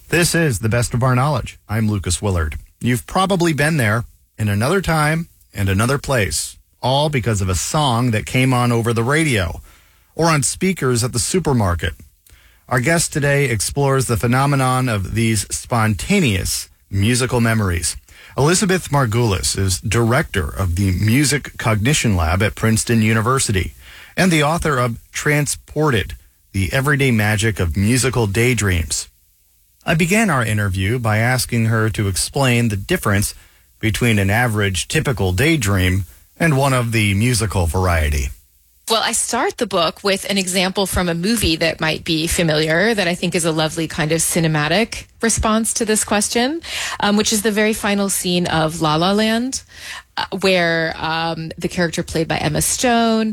This is The Best of Our Knowledge. I'm Lucas Willard. You've probably been there in another time and another place, all because of a song that came on over the radio or on speakers at the supermarket. Our guest today explores the phenomenon of these spontaneous musical memories. Elizabeth Margulis is director of the Music Cognition Lab at Princeton University and the author of Transported, the Everyday Magic of Musical Daydreams. I began our interview by asking her to explain the difference between an average typical daydream and one of the musical variety. Well, I start the book with an example from a movie that might be familiar, that I think is a lovely kind of cinematic response to this question, which is the very final scene of La La Land, where the character played by Emma Stone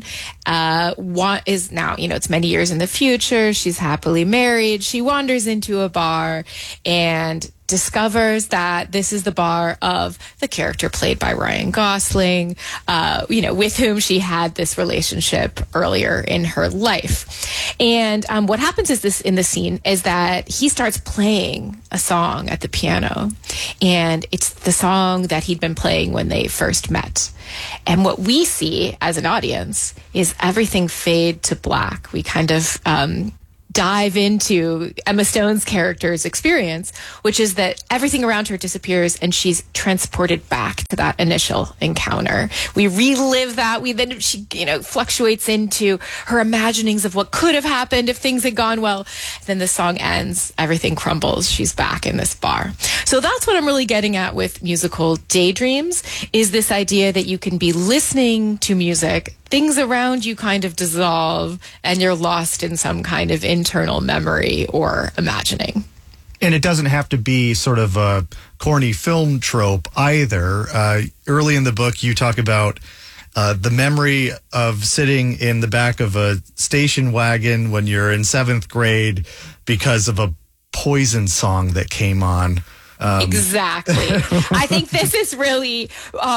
is now, it's many years in the future. She's happily married. She wanders into a bar and discovers that this is the bar of the character played by Ryan Gosling, with whom she had this relationship earlier in her life. And what happens is in the scene is that he starts playing a song at the piano, and it's the song that he'd been playing when they first met. And what we see as an audience is everything fade to black. We kind of dive into Emma Stone's character's experience, which is that everything around her disappears and she's transported back to that initial encounter. We relive that. She fluctuates into her imaginings of what could have happened if things had gone well. Then the song ends, everything crumbles. She's back in this bar. So that's what I'm really getting at with musical daydreams, is this idea that you can be listening to music, things around you kind of dissolve, and you're lost in some kind of internal memory or imagining. And it doesn't have to be sort of a corny film trope either. Early in the book, you talk about the memory of sitting in the back of a station wagon when you're in 7th grade because of a Poison song that came on. Exactly. I think this is really,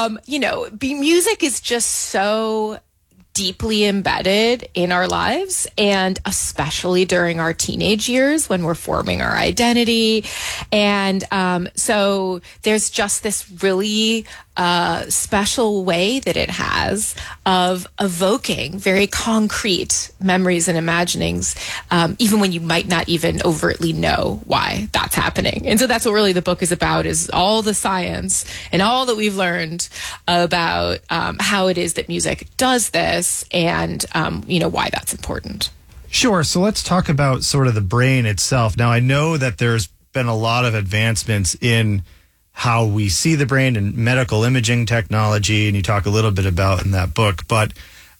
music is just so deeply embedded in our lives, and especially during our teenage years when we're forming our identity. And so there's just this really special way that it has of evoking very concrete memories and imaginings, even when you might not even overtly know why that's happening. And so that's what really the book is about, is all the science and all that we've learned about how it is that music does this, and why that's important. Sure. So let's talk about sort of the brain itself. Now, I know that there's been a lot of advancements in how we see the brain and medical imaging technology, and you talk a little bit about in that book. But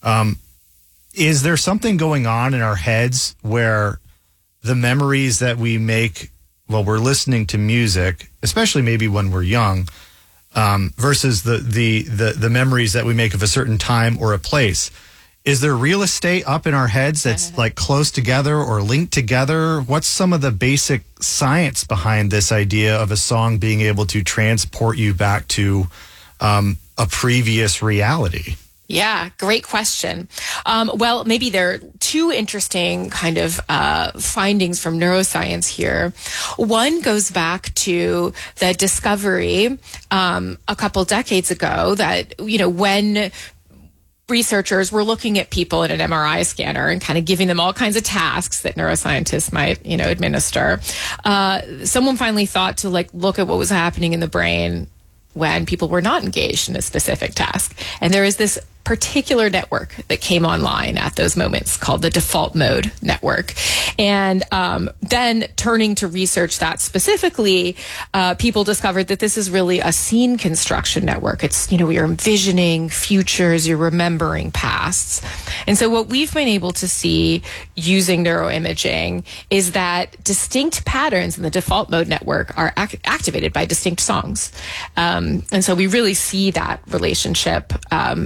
is there something going on in our heads where the memories that we make while we're listening to music, especially maybe when we're young, versus the memories that we make of a certain time or a place? Is there real estate up in our heads that's like close together or linked together? What's some of the basic science behind this idea of a song being able to transport you back to a previous reality? Yeah, great question. Well, maybe there are two interesting kind of findings from neuroscience here. One goes back to the discovery a couple decades ago that, when researchers were looking at people in an MRI scanner and kind of giving them all kinds of tasks that neuroscientists might, administer. Someone finally thought to look at what was happening in the brain when people were not engaged in a specific task. And there is this particular network that came online at those moments called the default mode network. And then turning to research that specifically, people discovered that this is really a scene construction network. It's, you're envisioning futures, you're remembering pasts. And so what we've been able to see using neuroimaging is that distinct patterns in the default mode network are activated by distinct songs. And so we really see that relationship evident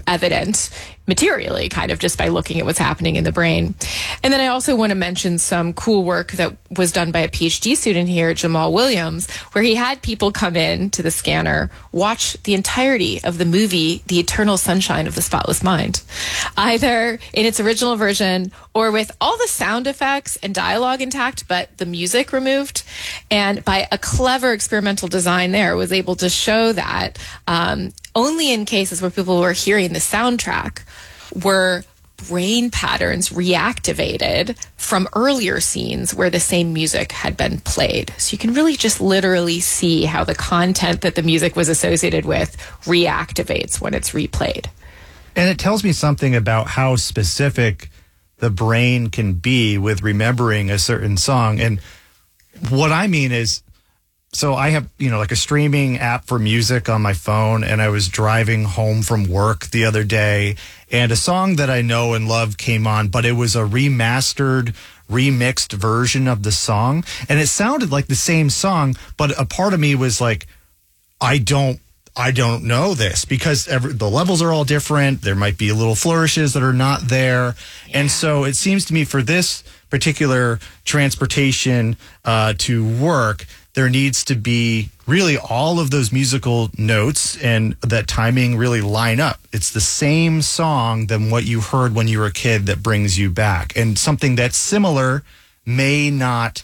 content materially, kind of just by looking at what's happening in the brain. And then I also want to mention some cool work that was done by a PhD student here, Jamal Williams, where he had people come in to the scanner, watch the entirety of the movie The Eternal Sunshine of the Spotless Mind, either in its original version or with all the sound effects and dialogue intact, but the music removed. And by a clever experimental design there, was able to show that only in cases where people were hearing the soundtrack were brain patterns reactivated from earlier scenes where the same music had been played. So you can really just literally see how the content that the music was associated with reactivates when it's replayed. And it tells me something about how specific the brain can be with remembering a certain song. And what I mean is, so I have, like a streaming app for music on my phone, and I was driving home from work the other day, and a song that I know and love came on, but it was a remastered, remixed version of the song. And it sounded like the same song, but a part of me was like, I don't know this, because the levels are all different. There might be little flourishes that are not there. Yeah. And so it seems to me for this particular transportation to work, there needs to be really all of those musical notes and that timing really line up. It's the same song than what you heard when you were a kid that brings you back. And something that's similar may not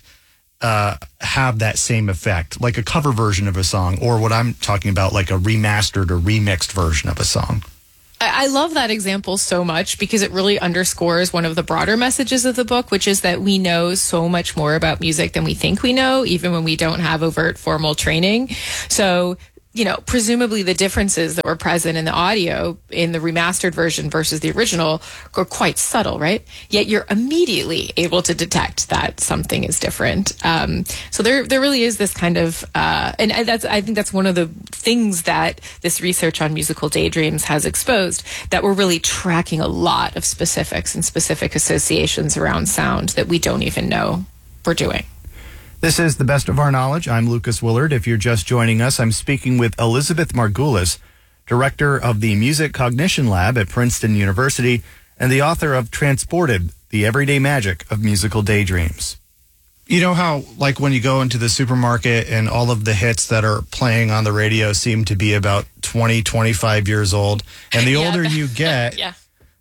have that same effect, like a cover version of a song, or what I'm talking about, like a remastered or remixed version of a song. I love that example so much because it really underscores one of the broader messages of the book, which is that we know so much more about music than we think we know, even when we don't have overt formal training. So, presumably the differences that were present in the audio in the remastered version versus the original are quite subtle, right? Yet you're immediately able to detect that something is different. So there really is this kind of, I think that's one of the things that this research on musical daydreams has exposed, that we're really tracking a lot of specifics and specific associations around sound that we don't even know we're doing. This is The Best of Our Knowledge. I'm Lucas Willard. If you're just joining us, I'm speaking with Elizabeth Margulis, director of the Music Cognition Lab at Princeton University and the author of Transported, The Everyday Magic of Musical Daydreams. You know how, like, when you go into the supermarket and all of the hits that are playing on the radio seem to be about 20, 25 years old, and the older you get... yeah.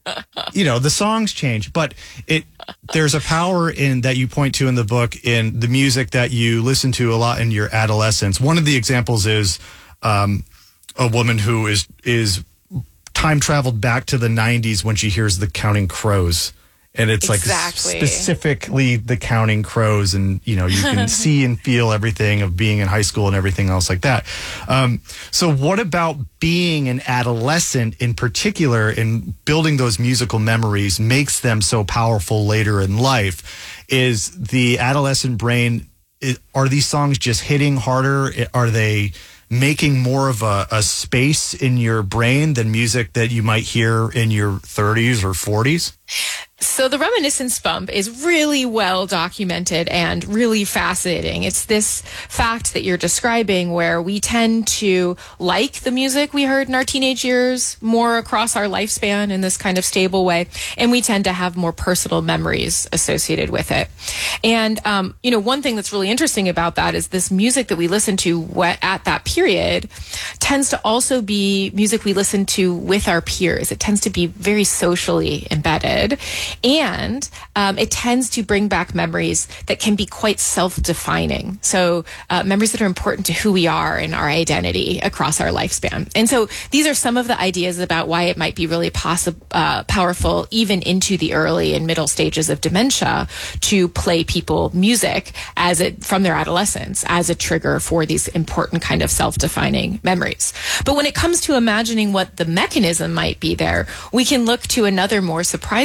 The songs change, but there's a power in that you point to in the book in the music that you listen to a lot in your adolescence. One of the examples is a woman who is time traveled back to the 90s when she hears the Counting Crows. And it's exactly. Like specifically the Counting Crows, and you can see and feel everything of being in high school and everything else like that. So what about being an adolescent in particular, in building those musical memories makes them so powerful later in life? Is the adolescent brain, are these songs just hitting harder? Are they making more of a space in your brain than music that you might hear in your 30s or 40s? So the reminiscence bump is really well documented and really fascinating. It's this fact that you're describing where we tend to like the music we heard in our teenage years more across our lifespan in this kind of stable way. And we tend to have more personal memories associated with it. And, one thing that's really interesting about that is this music that we listen to at that period tends to also be music we listen to with our peers. It tends to be very socially embedded. And it tends to bring back memories that can be quite self-defining. So memories that are important to who we are and our identity across our lifespan. And so these are some of the ideas about why it might be really powerful even into the early and middle stages of dementia to play people music from their adolescence as a trigger for these important kind of self-defining memories. But when it comes to imagining what the mechanism might be there, we can look to another more surprising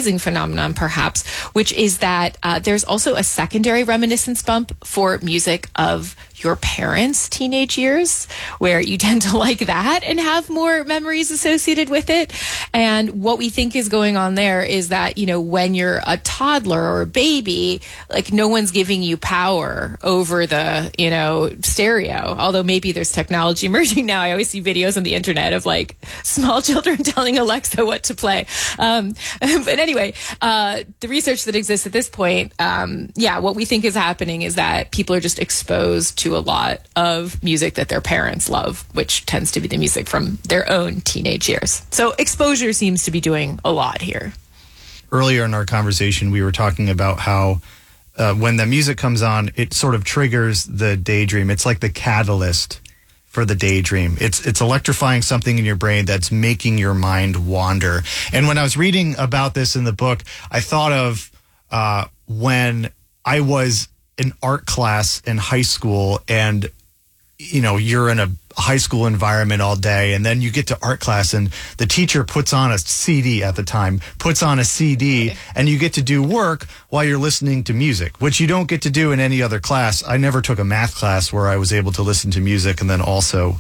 surprising phenomenon, perhaps, which is that there's also a secondary reminiscence bump for music of your parents' teenage years, where you tend to like that and have more memories associated with it. And what we think is going on there is that, when you're a toddler or a baby, like no one's giving you power over the, stereo. Although maybe there's technology emerging now. I always see videos on the internet of like small children telling Alexa what to play. But anyway, the research that exists at this point, what we think is happening is that people are just exposed to a lot of music that their parents love, which tends to be the music from their own teenage years. So exposure seems to be doing a lot here. Earlier in our conversation, we were talking about how when the music comes on, it sort of triggers the daydream. It's like the catalyst for the daydream. It's electrifying something in your brain that's making your mind wander. And when I was reading about this in the book, I thought of when I was in art class in high school, and you're in a high school environment all day, and then you get to art class and the teacher puts on a CD and you get to do work while you're listening to music, which you don't get to do in any other class. I never took a math class where I was able to listen to music and then also,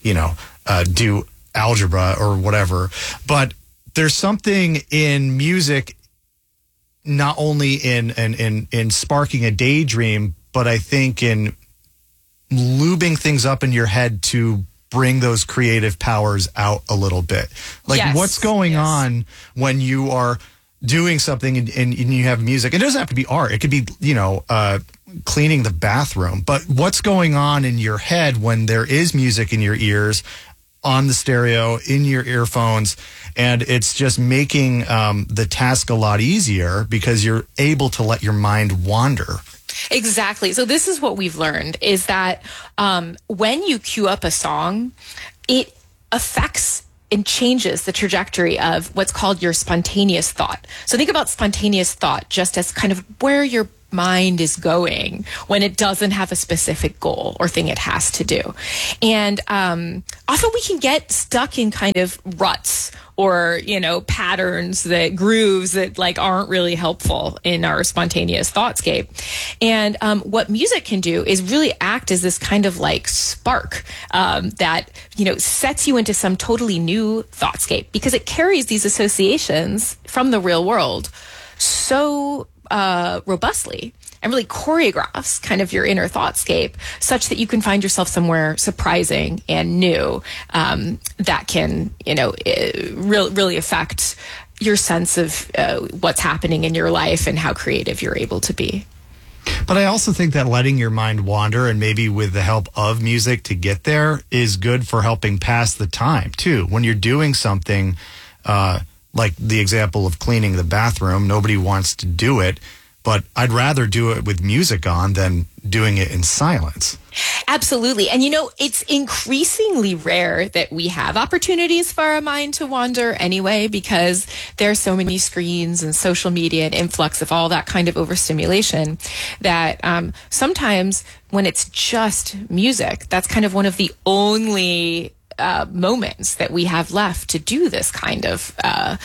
do algebra or whatever. But there's something in music, not only in sparking a daydream, but I think in lubing things up in your head to bring those creative powers out a little bit. Like what's going on when you are doing something and you have music? It doesn't have to be art. It could be, cleaning the bathroom. But what's going on in your head when there is music in your ears, on the stereo, in your earphones, and it's just making the task a lot easier because you're able to let your mind wander. Exactly. So this is what we've learned is that when you cue up a song, it affects and changes the trajectory of what's called your spontaneous thought. So think about spontaneous thought just as kind of where your mind is going when it doesn't have a specific goal or thing it has to do. And often we can get stuck in kind of ruts or, patterns, that grooves that like aren't really helpful in our spontaneous thoughtscape. And what music can do is really act as this kind of like spark that, sets you into some totally new thoughtscape because it carries these associations from the real world so robustly and really choreographs kind of your inner thoughtscape such that you can find yourself somewhere surprising and new that can, really affect your sense of what's happening in your life and how creative you're able to be. But I also think that letting your mind wander and maybe with the help of music to get there is good for helping pass the time too. When you're doing something like the example of cleaning the bathroom, nobody wants to do it, but I'd rather do it with music on than doing it in silence. Absolutely. And it's increasingly rare that we have opportunities for our mind to wander anyway, because there's so many screens and social media and influx of all that kind of overstimulation that sometimes when it's just music, that's kind of one of the only moments that we have left to do this kind of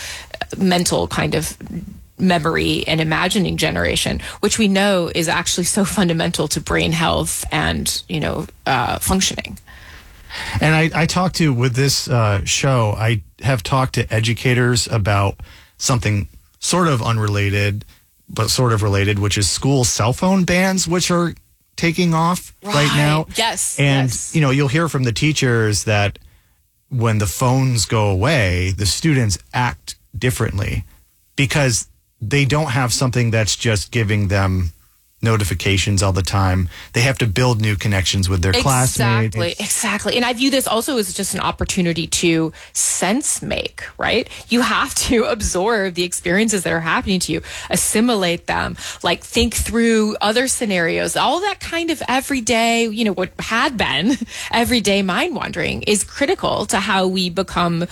mental kind of memory and imagining generation, which we know is actually so fundamental to brain health and, functioning. And I talked to, with this show, I have talked to educators about something sort of unrelated, but sort of related, which is school cell phone bans, which are taking off right now. Yes. And, you'll hear from the teachers that when the phones go away, the students act differently because they don't have something that's just giving them notifications all the time. They have to build new connections with their classmates. Exactly. And I view this also as just an opportunity to sense make, right? You have to absorb the experiences that are happening to you, assimilate them, like think through other scenarios. All that kind of everyday, what had been everyday mind wandering is critical to how we become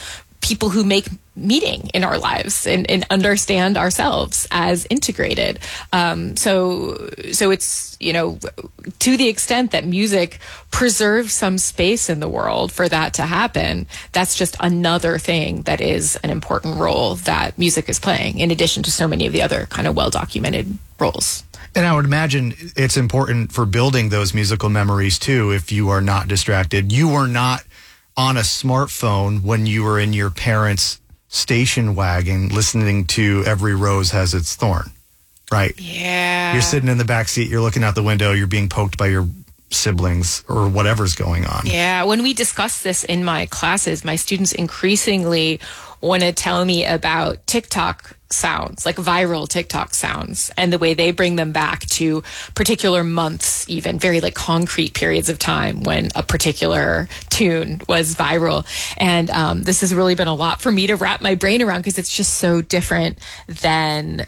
people who make meaning in our lives and understand ourselves as integrated. So it's, to the extent that music preserves some space in the world for that to happen, that's just another thing that is an important role that music is playing, in addition to so many of the other kind of well-documented roles. And I would imagine it's important for building those musical memories too, if you are not distracted. You were not on a smartphone when you were in your parents' station wagon listening to Every Rose Has Its Thorn, right? Yeah. You're sitting in the back seat, you're looking out the window, you're being poked by your siblings or whatever's going on. Yeah. When we discuss this in my classes, my students increasingly want to tell me about TikTok sounds, like viral TikTok sounds, and the way they bring them back to particular months, even very like concrete periods of time when a particular tune was viral. And this has really been a lot for me to wrap my brain around, because it's just so different than,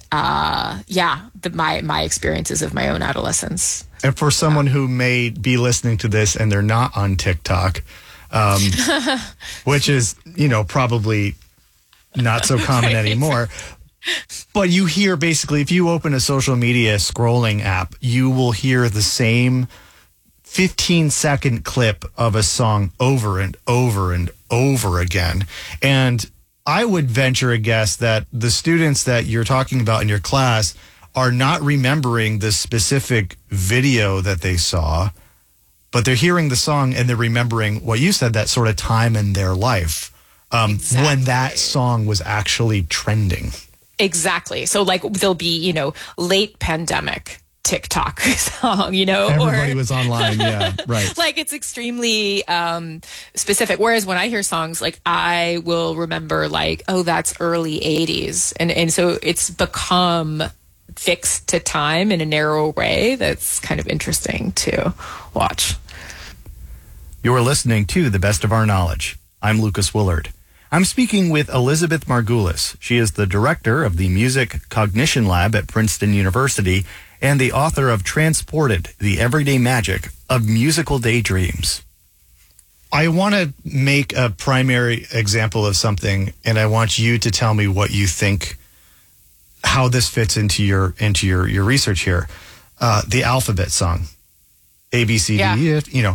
my experiences of my own adolescence. And for someone who may be listening to this and they're not on TikTok, which is, probably not so common anymore. But you hear basically, if you open a social media scrolling app, you will hear the same 15-second clip of a song over and over and over again. And I would venture a guess that the students that you're talking about in your class are not remembering the specific video that they saw, but they're hearing the song and they're remembering what you said, that sort of time in their life when that song was actually trending. Exactly. So like there'll be, late pandemic TikTok song, Everybody was online. Yeah, right. Like it's extremely specific. Whereas when I hear songs, like I will remember like, oh, that's early 80s. And so it's become fixed to time in a narrow way that's kind of interesting to watch. You're listening to The Best of Our Knowledge. I'm Lucas Willard. I'm speaking with Elizabeth Margulis. She is the director of the Music Cognition Lab at Princeton University and the author of Transported, the Everyday Magic of Musical Daydreams. I want to make a primary example of something, and I want you to tell me what you think, how this fits into your research here. The alphabet song, A, B, C, D, E,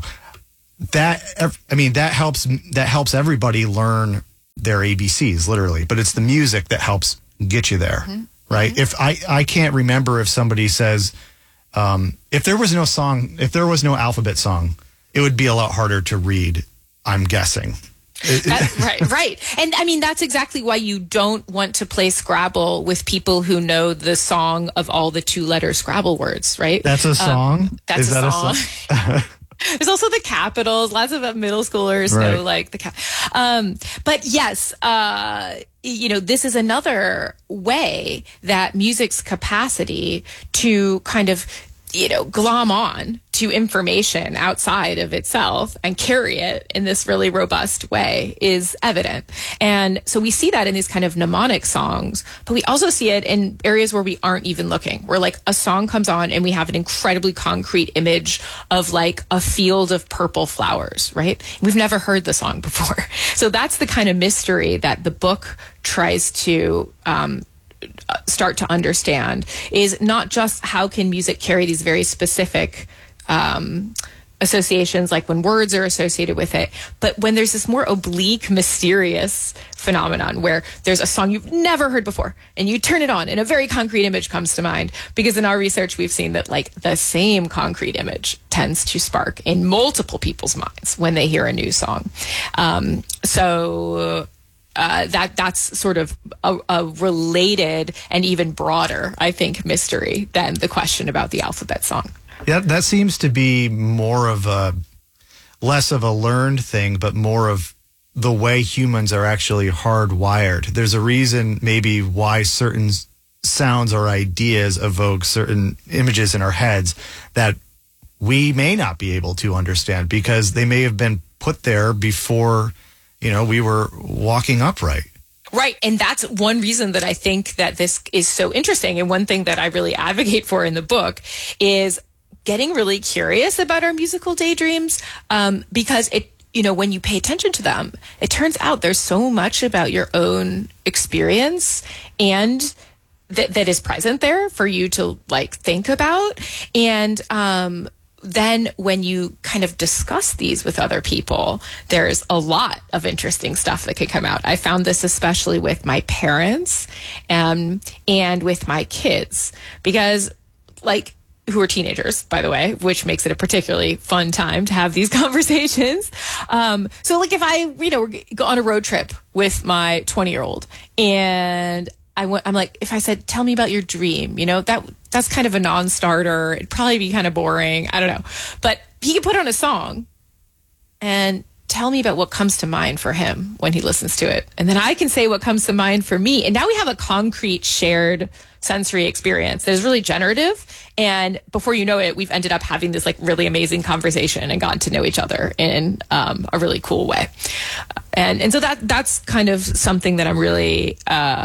that helps everybody learn their ABCs, literally, but it's the music that helps get you there, right? Mm-hmm. If I can't remember if somebody says, if there was no alphabet song, it would be a lot harder to read, I'm guessing. Right. And I mean, that's exactly why you don't want to play Scrabble with people who know the song of all the 2-letter Scrabble words, right? That's a song? That's a song. There's also the capitals. Lots of middle schoolers know like the but yes, this is another way that music's capacity to kind of, glom on to information outside of itself and carry it in this really robust way is evident. And so we see that in these kind of mnemonic songs, but we also see it in areas where we aren't even looking, where like a song comes on and we have an incredibly concrete image of like a field of purple flowers, right? We've never heard the song before. So that's the kind of mystery that the book tries to start to understand, is not just how can music carry these very specific associations, like when words are associated with it, but when there's this more oblique, mysterious phenomenon where there's a song you've never heard before and you turn it on and a very concrete image comes to mind. Because in our research, we've seen that like the same concrete image tends to spark in multiple people's minds when they hear a new song. That's sort of a related and even broader, I think, mystery than the question about the alphabet song. Yeah, that seems to be less of a learned thing, but more of the way humans are actually hardwired. There's a reason maybe why certain sounds or ideas evoke certain images in our heads that we may not be able to understand, because they may have been put there before we were walking upright. Right. And that's one reason that I think that this is so interesting. And one thing that I really advocate for in the book is getting really curious about our musical daydreams, because when you pay attention to them, it turns out there's so much about your own experience and that is present there for you to like think about. And then when you kind of discuss these with other people, there's a lot of interesting stuff that could come out. I found this especially with my parents and with my kids, because like, who are teenagers, by the way, which makes it a particularly fun time to have these conversations. So like if I, go on a road trip with my 20-year-old and I'm like, if I said, tell me about your dream, that's kind of a non-starter. It'd probably be kind of boring. I don't know. But he can put on a song and tell me about what comes to mind for him when he listens to it. And then I can say what comes to mind for me. And now we have a concrete shared sensory experience that is really generative. And before you know it, we've ended up having this like really amazing conversation and gotten to know each other in a really cool way. And so that's kind of something that I'm really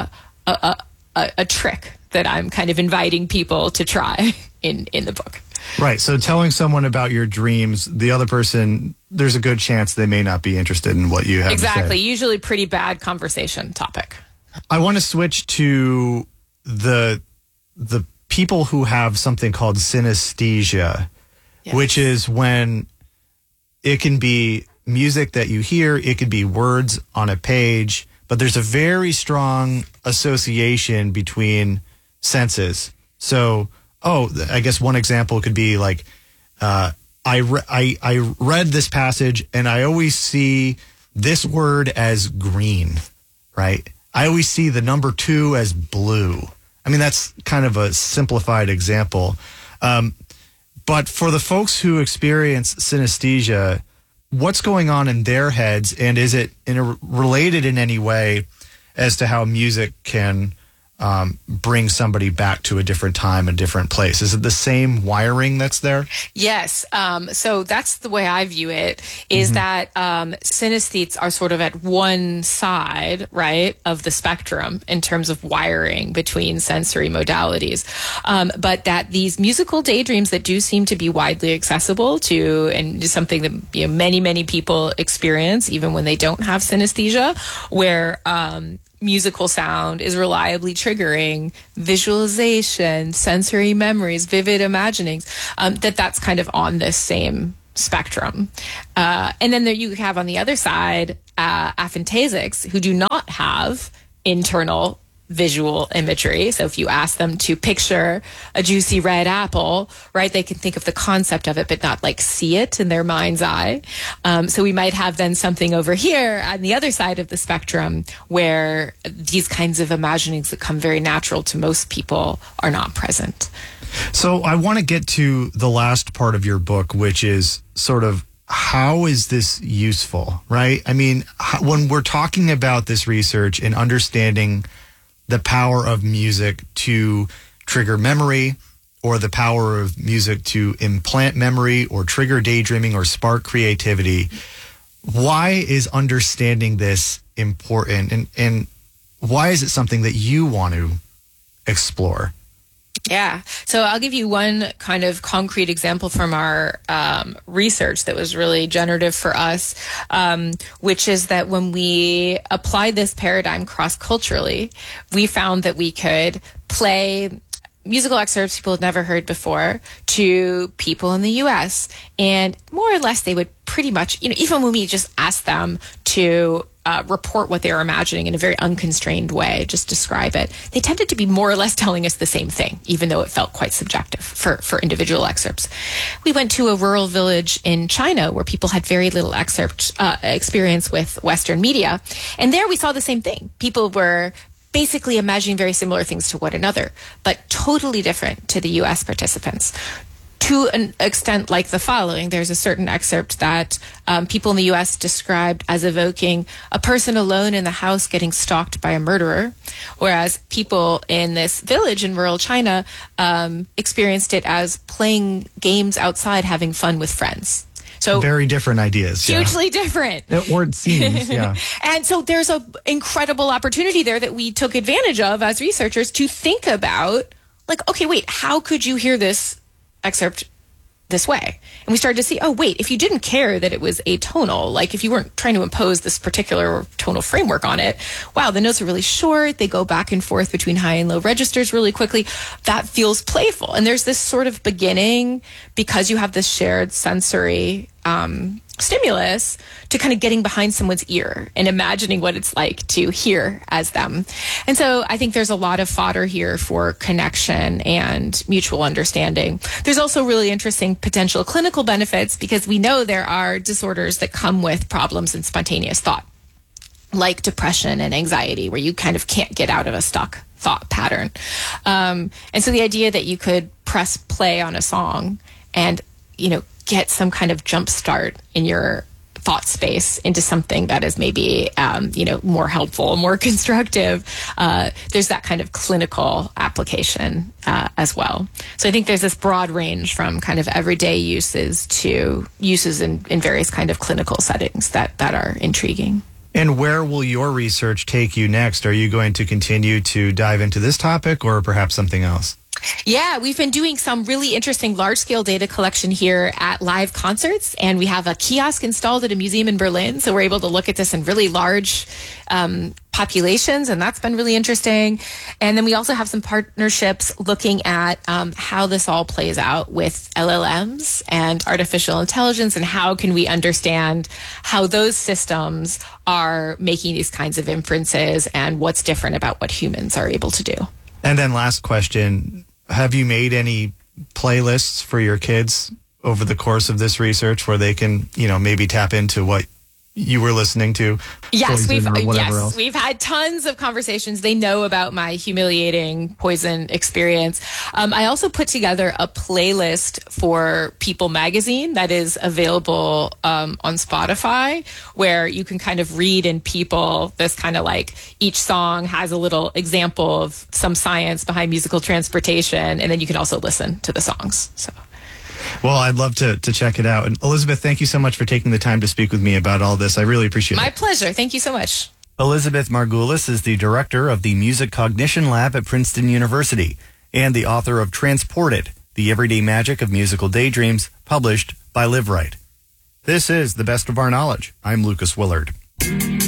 a trick that I'm kind of inviting people to try in the book. Right. So telling someone about your dreams, the other person, there's a good chance they may not be interested in what you have Exactly. to say. Usually pretty bad conversation topic. I want to switch to the people who have something called synesthesia, yes, which is when it can be music that you hear, it could be words on a page, but there's a very strong association between senses. So, I guess one example could be like, I read this passage and I always see this word as green, right? I always see the number 2 as blue. I mean, that's kind of a simplified example. But for the folks who experience synesthesia, what's going on in their heads, and is it related in any way as to how music can bring somebody back to a different time, a different place? Is it the same wiring that's there? Yes. So that's the way I view it, is that synesthetes are sort of at one side, right, of the spectrum in terms of wiring between sensory modalities. But that these musical daydreams that do seem to be widely accessible to, and is something that many, many people experience even when they don't have synesthesia, where musical sound is reliably triggering visualization, sensory memories, vivid imaginings, that's kind of on this same spectrum. And then there you have on the other side, aphantasics who do not have internal visual imagery. So if you ask them to picture a juicy red apple, right, they can think of the concept of it, but not like see it in their mind's eye. So we might have then something over here on the other side of the spectrum where these kinds of imaginings that come very natural to most people are not present. So I want to get to the last part of your book, which is sort of, how is this useful, right? I mean, when we're talking about this research and understanding the power of music to trigger memory, or the power of music to implant memory or trigger daydreaming or spark creativity, why is understanding this important? And why is it something that you want to explore? Yeah. So I'll give you one kind of concrete example from our research that was really generative for us, which is that when we applied this paradigm cross-culturally, we found that we could play musical excerpts people had never heard before to people in the U.S. And more or less, they would pretty much, even when we just asked them to report what they were imagining in a very unconstrained way, just describe it, they tended to be more or less telling us the same thing, even though it felt quite subjective for individual excerpts. We went to a rural village in China where people had very little experience with Western media. And there we saw the same thing. People were basically imagining very similar things to one another, but totally different to the U.S. participants. To an extent like the following, there's a certain excerpt that people in the U.S. described as evoking a person alone in the house getting stalked by a murderer, whereas people in this village in rural China experienced it as playing games outside, having fun with friends. So very different ideas. Hugely different. Or it seems, yeah. And so there's an incredible opportunity there that we took advantage of as researchers to think about, like, okay, wait, how could you hear this excerpt this way. And we started to see, oh, wait, if you didn't care that it was atonal, like if you weren't trying to impose this particular tonal framework on it, wow, the notes are really short. They go back and forth between high and low registers really quickly. That feels playful. And there's this sort of beginning, because you have this shared sensory stimulus, to kind of getting behind someone's ear and imagining what it's like to hear as them. And so I think there's a lot of fodder here for connection and mutual understanding. There's also really interesting potential clinical benefits, because we know there are disorders that come with problems in spontaneous thought, like depression and anxiety, where you kind of can't get out of a stuck thought pattern. And so the idea that you could press play on a song and, get some kind of jump start in your thought space into something that is maybe, more helpful, more constructive. There's that kind of clinical application as well. So I think there's this broad range from kind of everyday uses to uses in various kind of clinical settings that are intriguing. And where will your research take you next? Are you going to continue to dive into this topic or perhaps something else? Yeah, we've been doing some really interesting large-scale data collection here at live concerts, and we have a kiosk installed at a museum in Berlin, so we're able to look at this in really large populations, and that's been really interesting. And then we also have some partnerships looking at how this all plays out with LLMs and artificial intelligence, and how can we understand how those systems are making these kinds of inferences and what's different about what humans are able to do. And then last question, have you made any playlists for your kids over the course of this research where they can, maybe tap into what you were listening to? Yes, we've had tons of conversations. They know about my humiliating Poison experience. I also put together a playlist for People magazine that is available on Spotify, where you can kind of read in People this kind of like each song has a little example of some science behind musical transportation, and then you can also listen to the songs. So. Well, I'd love to check it out. And Elizabeth, thank you so much for taking the time to speak with me about all this. I really appreciate it. My pleasure. Thank you so much. Elizabeth Margulis is the director of the Music Cognition Lab at Princeton University and the author of Transported, The Everyday Magic of Musical Daydreams, published by Live Right. This is The Best of Our Knowledge. I'm Lucas Willard.